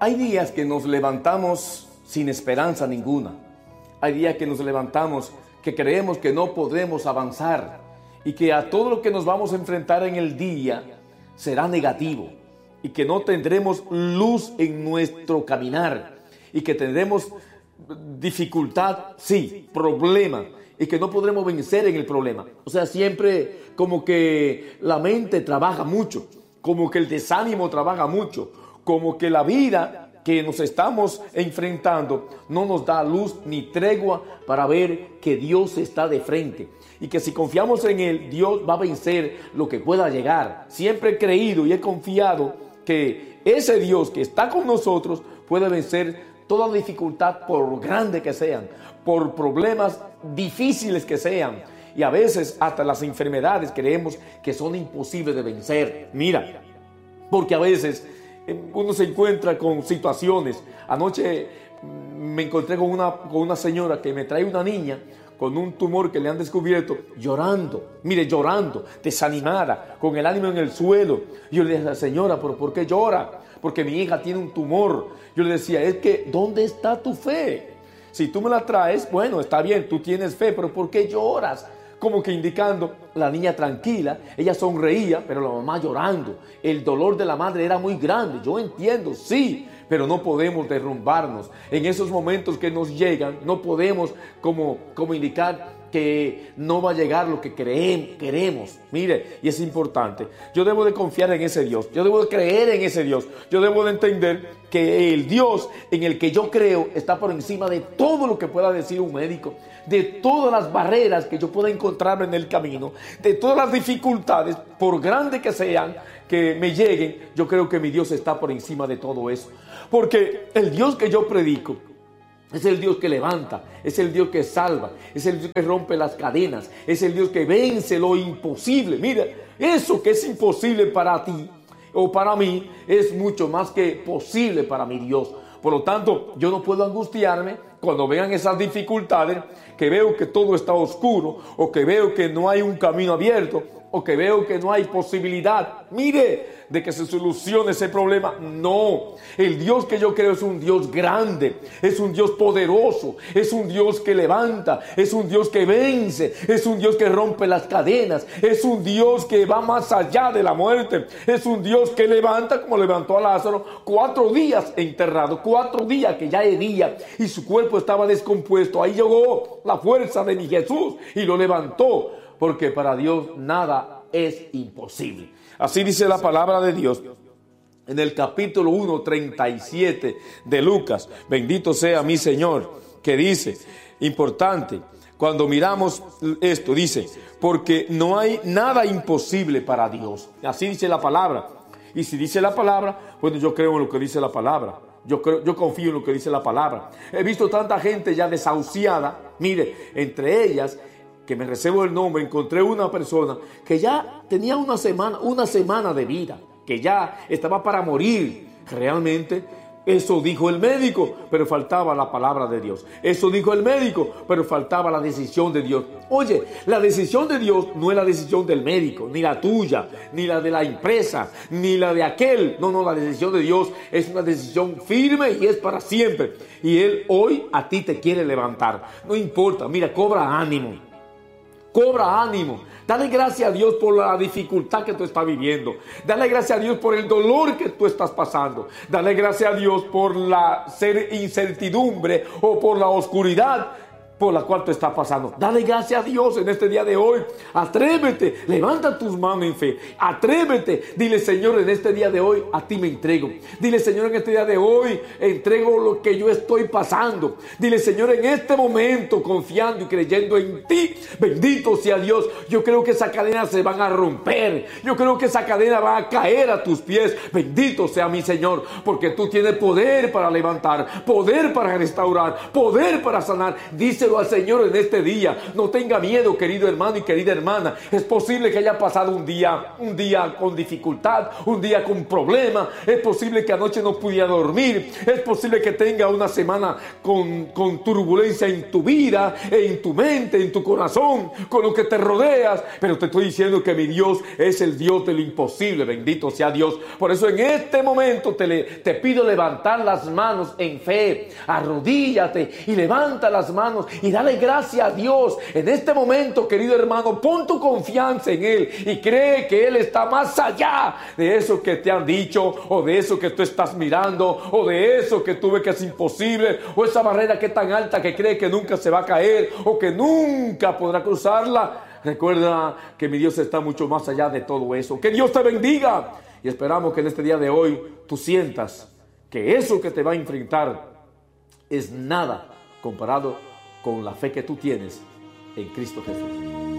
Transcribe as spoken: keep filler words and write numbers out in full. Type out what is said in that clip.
Hay días que nos levantamos sin esperanza ninguna. Hay días que nos levantamos que creemos que no podremos avanzar y que a todo lo que nos vamos a enfrentar en el día será negativo y que no tendremos luz en nuestro caminar y que tendremos dificultad, sí, problema, y que no podremos vencer en el problema. O sea, siempre como que la mente trabaja mucho, como que el desánimo trabaja mucho, como que la vida que nos estamos enfrentando no nos da luz ni tregua para ver que Dios está de frente y que si confiamos en Él, Dios va a vencer lo que pueda llegar. Siempre he creído y he confiado que ese Dios que está con nosotros puede vencer toda dificultad, por grande que sean, por problemas difíciles que sean, y a veces hasta las enfermedades creemos que son imposibles de vencer. Mira, porque a veces uno se encuentra con situaciones. Anoche me encontré con una, con una señora que me trae una niña con un tumor que le han descubierto, llorando, mire, llorando, desanimada, con el ánimo en el suelo. Yo le dije a la señora, ¿pero por qué llora? Porque mi hija tiene un tumor. Yo le decía, es que, ¿dónde está tu fe? Si tú me la traes, bueno, está bien, tú tienes fe, pero ¿por qué lloras? Como que indicando, la niña tranquila, ella sonreía, pero la mamá llorando. El dolor de la madre era muy grande, yo entiendo, sí, pero no podemos derrumbarnos. En esos momentos que nos llegan, no podemos como, como indicar que no va a llegar lo que creemos, queremos. Mire, y es importante, yo debo de confiar en ese Dios, yo debo de creer en ese Dios, yo debo de entender que el Dios en el que yo creo está por encima de todo lo que pueda decir un médico, de todas las barreras que yo pueda encontrarme en el camino, de todas las dificultades, por grandes que sean, que me lleguen. Yo creo que mi Dios está por encima de todo eso, porque el Dios que yo predico es el Dios que levanta, es el Dios que salva, es el Dios que rompe las cadenas, es el Dios que vence lo imposible. Mira, eso que es imposible para ti o para mí es mucho más que posible para mi Dios. Por lo tanto, yo no puedo angustiarme cuando vean esas dificultades, que veo que todo está oscuro, o que veo que no hay un camino abierto, o que veo que no hay posibilidad, mire, de que se solucione ese problema. No, el Dios que yo creo es un Dios grande, es un Dios poderoso, es un Dios que levanta, es un Dios que vence, es un Dios que rompe las cadenas, es un Dios que va más allá de la muerte, es un Dios que levanta, como levantó a Lázaro, cuatro días enterrado, cuatro días que ya hería y su cuerpo estaba descompuesto. Ahí llegó la fuerza de mi Jesús y lo levantó, porque para Dios nada es imposible. Así dice la palabra de Dios en el capítulo uno, treinta y siete de Lucas. Bendito sea mi Señor, que dice, importante, cuando miramos esto, dice, porque no hay nada imposible para Dios. Así dice la palabra. Y si dice la palabra, bueno, yo creo en lo que dice la palabra. Yo, creo, yo confío en lo que dice la palabra. He visto tanta gente ya desahuciada. Mire, entre ellas, que me reservo el nombre, encontré una persona que ya tenía una semana, una semana de vida, que ya estaba para morir. Realmente, eso dijo el médico, pero faltaba la palabra de Dios. Eso dijo el médico, pero faltaba la decisión de Dios. Oye, la decisión de Dios no es la decisión del médico, ni la tuya, ni la de la empresa, ni la de aquel. No, no, la decisión de Dios es una decisión firme y es para siempre. Y Él hoy a ti te quiere levantar. No importa, mira, cobra ánimo. Cobra ánimo. Dale gracias a Dios por la dificultad que tú estás viviendo. Dale gracias a Dios por el dolor que tú estás pasando. Dale gracias a Dios por la incertidumbre o por la oscuridad por la cual tú estás pasando. Dale gracias a Dios en este día de hoy. Atrévete, levanta tus manos en fe. Atrévete, dile, Señor, en este día de hoy a ti me entrego. Dile, Señor, en este día de hoy entrego lo que yo estoy pasando. Dile, Señor, en este momento confiando y creyendo en ti, bendito sea Dios. Yo creo que esa cadena se van a romper. Yo creo que esa cadena va a caer a tus pies. Bendito sea mi Señor, porque tú tienes poder para levantar, poder para restaurar, poder para sanar. Dice díselo al Señor en este día. No tenga miedo, querido hermano y querida hermana. Es posible que haya pasado un día, un día con dificultad, un día con problemas. Es posible que anoche no pudiera dormir. Es posible que tenga una semana con, con turbulencia en tu vida, en tu mente, en tu corazón, con lo que te rodeas. Pero te estoy diciendo que mi Dios es el Dios de lo imposible. Bendito sea Dios. Por eso en este momento te, le, te pido levantar las manos en fe. Arrodíllate y levanta las manos y dale gracias a Dios. En este momento, querido hermano, pon tu confianza en Él y cree que Él está más allá de eso que te han dicho, o de eso que tú estás mirando, o de eso que tú ves que es imposible, o esa barrera que es tan alta que cree que nunca se va a caer o que nunca podrá cruzarla. Recuerda que mi Dios está mucho más allá de todo eso. Que Dios te bendiga y esperamos que en este día de hoy tú sientas que eso que te va a enfrentar es nada comparado con la fe que tú tienes en Cristo Jesús.